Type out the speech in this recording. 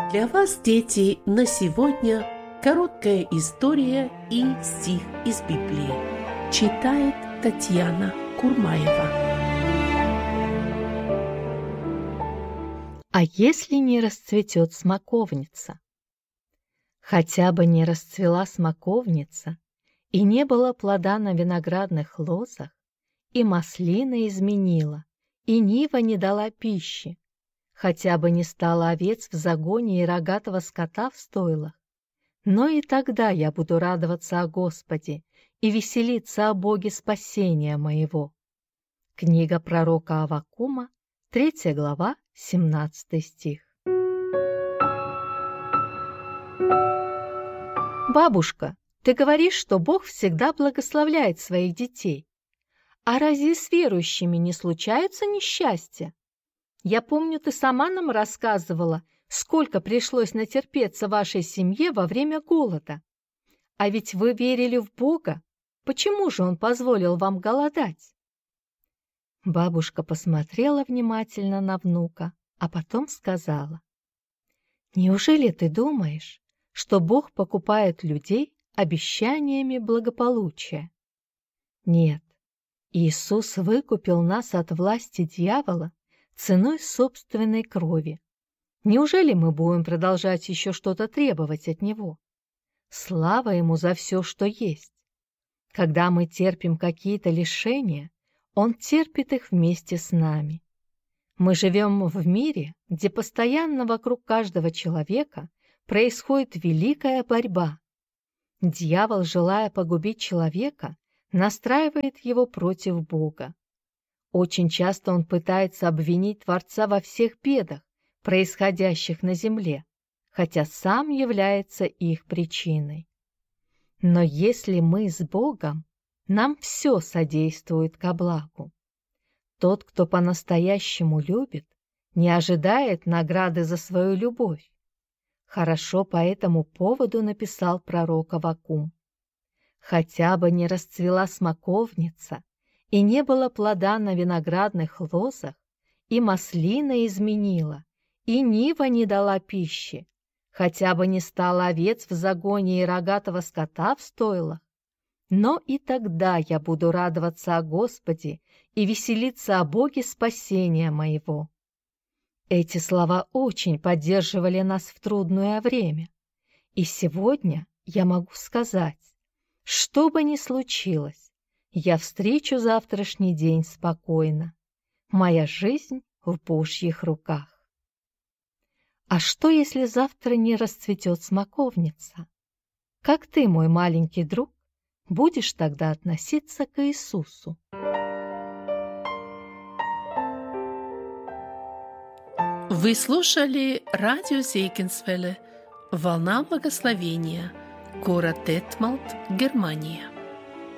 Для вас, дети, на сегодня короткая история и стих из Библии. Читает Татьяна Курмаева. А если не расцветет смоковница? Хотя бы не расцвела смоковница, и не было плода на виноградных лозах, и маслина изменила, и нива не дала пищи, хотя бы не стало овец в загоне и рогатого скота в стойлах, но и тогда я буду радоваться о Господе и веселиться о Боге спасения моего. Книга пророка Аввакума, 3 глава, 17 стих. Бабушка, ты говоришь, что Бог всегда благословляет своих детей. А разве с верующими не случаются несчастья? Я помню, ты сама нам рассказывала, сколько пришлось натерпеться вашей семье во время голода. А ведь вы верили в Бога. Почему же Он позволил вам голодать? Бабушка посмотрела внимательно на внука, а потом сказала: «Неужели ты думаешь, что Бог покупает людей обещаниями благополучия? Нет, Иисус выкупил нас от власти дьявола ценой собственной крови. Неужели мы будем продолжать еще что-то требовать от Него? Слава Ему за все, что есть. Когда мы терпим какие-то лишения, Он терпит их вместе с нами. Мы живем в мире, где постоянно вокруг каждого человека происходит великая борьба. Дьявол, желая погубить человека, настраивает его против Бога. Очень часто он пытается обвинить Творца во всех бедах, происходящих на земле, хотя сам является их причиной. Но если мы с Богом, нам все содействует ко благу. Тот, кто по-настоящему любит, не ожидает награды за свою любовь. Хорошо по этому поводу написал пророк Аввакум. Хотя бы не расцвела смоковница, и не было плода на виноградных лозах, и маслина изменила, и нива не дала пищи, хотя бы не стало овец в загоне и рогатого скота в стойлах, но и тогда я буду радоваться о Господе и веселиться о Боге спасения моего». Эти слова очень поддерживали нас в трудное время, и сегодня я могу сказать: что бы ни случилось, я встречу завтрашний день спокойно. Моя жизнь в Божьих руках. А что, если завтра не расцветет смоковница? Как ты, мой маленький друг, будешь тогда относиться к Иисусу? Вы слушали радио Зейгенсвелле «Волна благословения», город Детмалт, Германия.